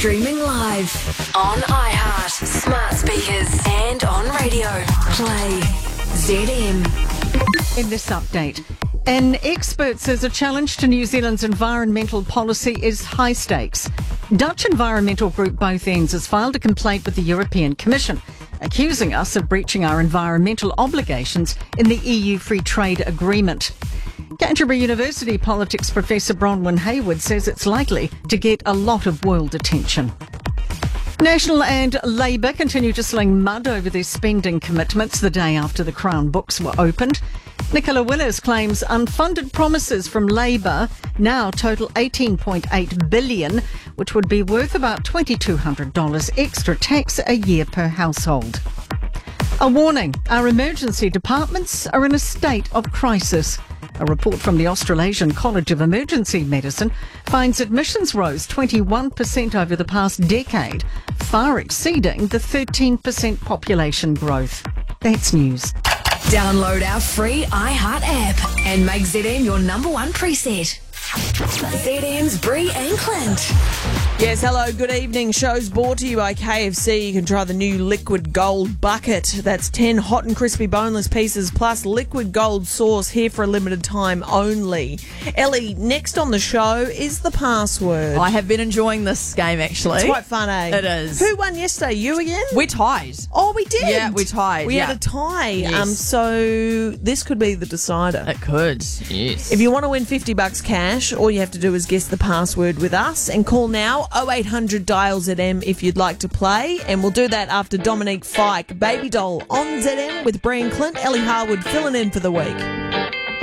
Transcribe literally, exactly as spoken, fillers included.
Streaming live on iHeart, smart speakers, and on radio. Play Z M. In this update, an expert says a challenge to New Zealand's environmental policy is high stakes. Dutch environmental group Both Ends has filed a complaint with the European Commission, accusing us of breaching our environmental obligations in the E U Free Trade Agreement. Canterbury University politics professor Bronwyn Hayward says it's likely to get a lot of world attention. National and Labour continue to sling mud over their spending commitments the day after the Crown books were opened. Nicola Willis claims unfunded promises from Labour now total eighteen point eight billion dollars, which would be worth about two thousand two hundred dollars extra tax a year per household. A warning, our emergency departments are in a state of crisis. A report from the Australasian College of Emergency Medicine finds admissions rose twenty-one percent over the past decade, far exceeding the thirteen percent population growth. That's news. Download our free iHeart app and make Z M your number one preset. Z M's Bree and Clint. Yes, hello, good evening. Show's brought to you by K F C. You can try the new Liquid Gold Bucket. That's ten hot and crispy boneless pieces plus Liquid Gold sauce here for a limited time only. Ellie, next on the show is the password. I have been enjoying this game, actually. It's quite fun, eh? It is. Who won yesterday? You again? We tied. Oh, we did? Yeah, we tied. We yeah. had a tie. Yes. Um, so this could be the decider. It could, yes. If you want to win fifty bucks cash, all you have to do is guess the password with us and call now oh eight hundred dial Z M if you'd like to play, and we'll do that after Dominique Fike, Baby Doll on Z M with Bree and Clint. Ellie Harwood filling in for the week.